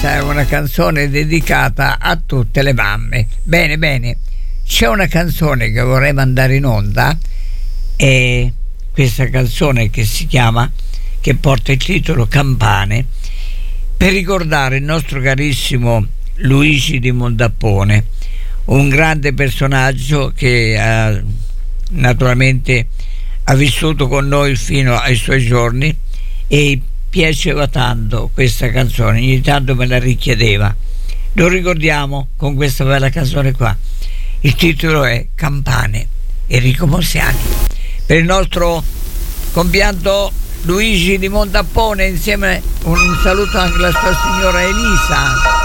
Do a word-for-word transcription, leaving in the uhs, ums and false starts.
questa è una canzone dedicata a tutte le mamme. Bene, bene, c'è una canzone che vorrei mandare in onda, e questa canzone che si chiama, che porta il titolo Campane, per ricordare il nostro carissimo Luigi di Mondappone, un grande personaggio che ha, naturalmente ha vissuto con noi fino ai suoi giorni, e piaceva tanto questa canzone, ogni tanto me la richiedeva. Lo ricordiamo con questa bella canzone qua. Il titolo è Campane, Enrico Mosiani. Per il nostro compianto Luigi di Mondappone, insieme un saluto anche alla sua signora Elisa.